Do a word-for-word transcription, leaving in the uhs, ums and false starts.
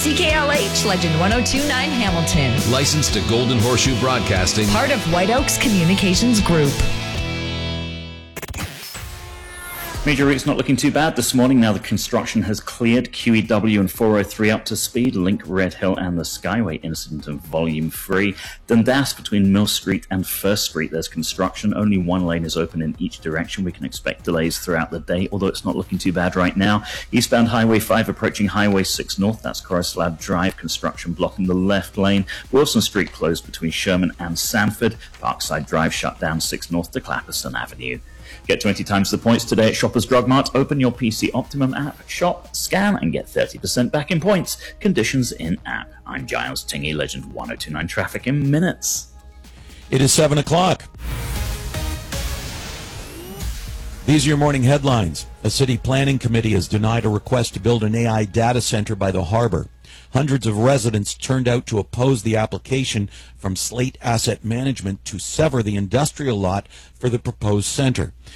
C K L H, Legend one oh two point nine Hamilton. Licensed to Golden Horseshoe Broadcasting. Part of White Oaks Communications Group. Major routes not looking too bad this morning. Now the construction has cleared. Q E W and four oh three up to speed. Link, Red Hill and the Skyway incident of volume three. Dundas between Mill Street and First Street. There's construction. Only one lane is open in each direction. We can expect delays throughout the day, although it's not looking too bad right now. Eastbound Highway five approaching Highway six North. That's Coroslab Drive. Construction blocking the left lane. Wilson Street closed between Sherman and Sanford. Parkside Drive shut down six North to Clapperson Avenue. Get twenty times the points today at Shoppers Drug Mart. Open your P C Optimum app, shop, scan, and get thirty percent back in points. Conditions in app. I'm Giles Tingy, Legend one oh two point nine traffic in minutes. It is seven o'clock. These are your morning headlines. A city planning committee has denied a request to build an A I data center by the harbor. Hundreds of residents turned out to oppose the application from Slate Asset Management to sever the industrial lot for the proposed center.